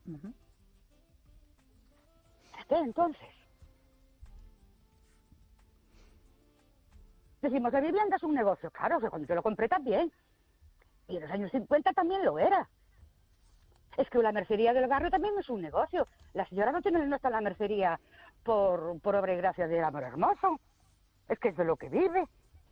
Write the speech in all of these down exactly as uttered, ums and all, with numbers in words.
Uh-huh. ¿Qué entonces? Decimos, la vivienda es un negocio. Claro, que cuando yo lo compré también. Y en los años cincuenta también lo era. Es que la mercería del barrio también es un negocio. La señora no tiene, no está en la mercería por, por obra y gracia del amor hermoso. Es que es de lo que vive.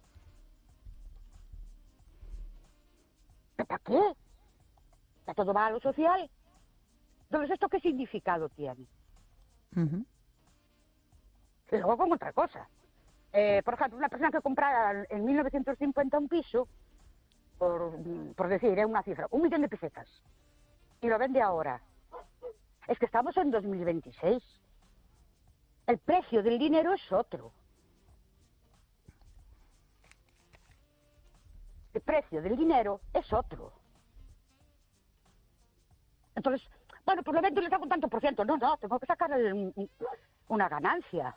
¿Para qué? ¿Ya todo va a lo social? Entonces, ¿esto qué significado tiene? Uh-huh. Y luego con otra cosa. Eh, por ejemplo, una persona que comprara en mil novecientos cincuenta un piso, por, por decir, eh, una cifra, un millón de pesetas, y lo vende ahora. Es que estamos en dos mil veintiséis. El precio del dinero es otro. El precio del dinero es otro. Entonces, bueno, pues lo vendo y le saco un tanto por ciento. No, no, tengo que sacarle un, un, una ganancia.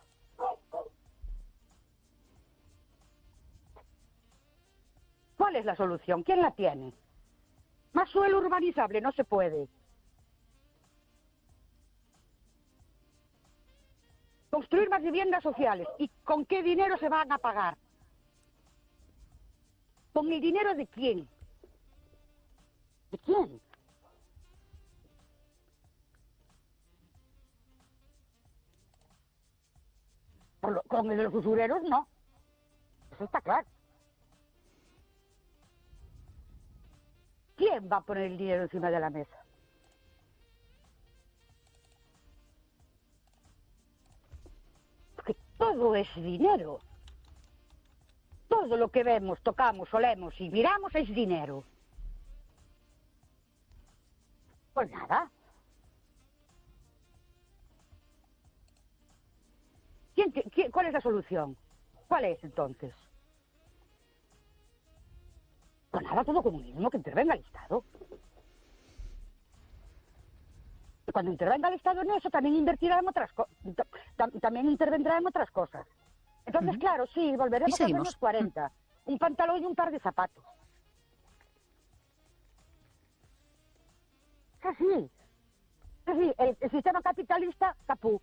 ¿Cuál es la solución? ¿Quién la tiene? Más suelo urbanizable no se puede. Construir más viviendas sociales. ¿Y con qué dinero se van a pagar? ¿Con el dinero de quién? ¿De quién? Por lo, con el de los usureros no. Eso está claro. ¿Quién va a poner el dinero encima de la mesa? Porque todo es dinero. Todo lo que vemos, tocamos, olemos y miramos es dinero. Pues nada. ¿Quién, quién, ¿Cuál es la solución? ¿Cuál es entonces? Pues nada, todo comunismo, que intervenga el Estado. Y cuando intervenga el Estado en eso, también invertirá en otras cosas. También intervendrá en otras cosas. Entonces, uh-huh. claro, sí, volveremos a los años cuarenta. Uh-huh. Un pantalón y un par de zapatos. Es así. Es así, el, el sistema capitalista, capú.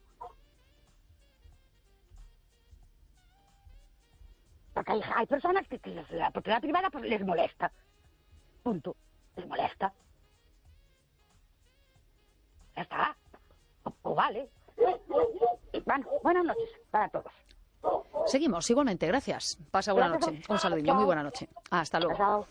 Porque hay, hay personas que, que la propiedad privada pues, les molesta. Punto. Les molesta. Ya está. O, o vale. Bueno, buenas noches para todos. Seguimos, igualmente, gracias. Pasa buena noche. Un saludillo, muy buena noche. Hasta luego. Chao.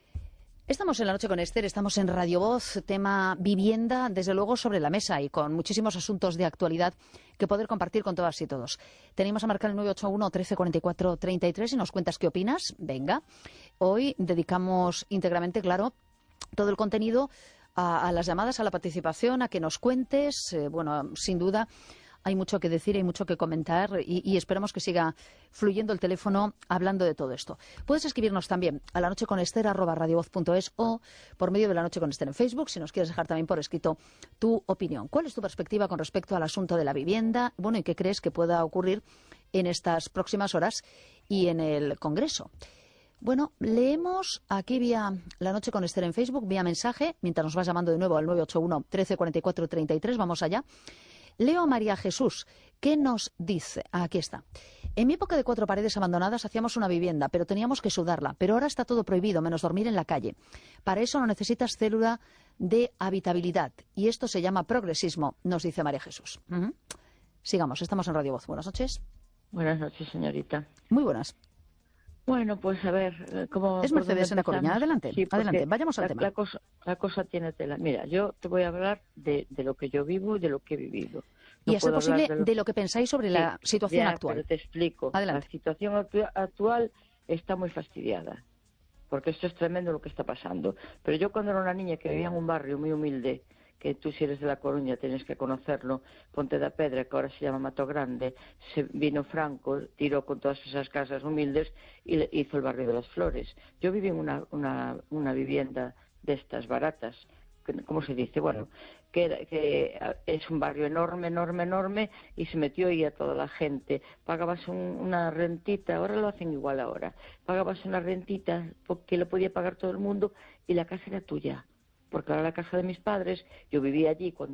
Estamos en La Noche con Esther, estamos en Radio Voz, tema vivienda, desde luego sobre la mesa y con muchísimos asuntos de actualidad que poder compartir con todas y todos. Tenemos a marcar el nueve ocho uno, trece cuarenta y cuatro, treinta y tres y nos cuentas qué opinas. Venga, hoy dedicamos íntegramente, claro, todo el contenido a, a las llamadas, a la participación, a que nos cuentes. Eh, bueno, sin duda hay mucho que decir, hay mucho que comentar y, y esperamos que siga fluyendo el teléfono hablando de todo esto. Puedes escribirnos también a la noche con Esther arroba radiovoz punto es o por medio de La Noche con Esther en Facebook, si nos quieres dejar también por escrito tu opinión. ¿Cuál es tu perspectiva con respecto al asunto de la vivienda? Bueno, ¿y qué crees que pueda ocurrir en estas próximas horas y en el Congreso? Bueno, leemos aquí vía La Noche con Esther en Facebook, vía mensaje, mientras nos vas llamando de nuevo al nueve ocho uno, trece cuarenta y cuatro, treinta y tres, vamos allá. Leo a María Jesús, ¿qué nos dice? Ah, aquí está. En mi época de cuatro paredes abandonadas hacíamos una vivienda, pero teníamos que sudarla. Pero ahora está todo prohibido, menos dormir en la calle. Para eso no necesitas célula de habitabilidad. Y esto se llama progresismo, nos dice María Jesús. Uh-huh. Sigamos, estamos en Radio Voz. Buenas noches. Buenas noches, señorita. Muy buenas. Bueno, pues a ver, ¿cómo? Es Mercedes en La Coruña. Adelante, sí, adelante, vayamos al la, tema. La cosa, la cosa tiene tela. Mira, yo te voy a hablar de, de lo que yo vivo y de lo que he vivido. No y a ser posible de lo... de lo que pensáis sobre sí, la situación ya, actual. Pero te explico. Adelante. La situación actu- actual está muy fastidiada, porque esto es tremendo lo que está pasando. Pero yo cuando era una niña que vivía en un barrio muy humilde, que tú si eres de La Coruña tienes que conocerlo, Ponte da Pedra, que ahora se llama Mato Grande, se vino Franco, tiró con todas esas casas humildes y le hizo el barrio de las Flores. Yo viví en una, una, una vivienda de estas baratas, ¿cómo se dice? Bueno, que, era, que es un barrio enorme, enorme, enorme, y se metió ahí a toda la gente. Pagabas un, una rentita, ahora lo hacen igual ahora, pagabas una rentita porque lo podía pagar todo el mundo y la casa era tuya. Porque ahora la casa de mis padres, yo vivía allí cuando